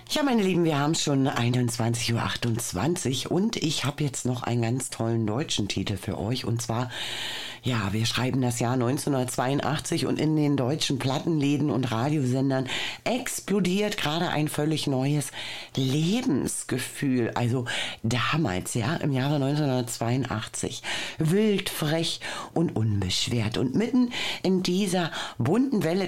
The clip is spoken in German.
Ja, meine Lieben, wir haben schon 21:28 Uhr und ich habe jetzt noch einen ganz tollen deutschen Titel für euch. Und zwar, ja, wir schreiben das Jahr 1982 und in den deutschen Plattenläden und Radiosendern explodiert gerade ein völlig neues Lebensgefühl. Also damals, ja, im Jahre 1982. Wild, frech und unbeschwert. Und mitten in dieser bunten Welle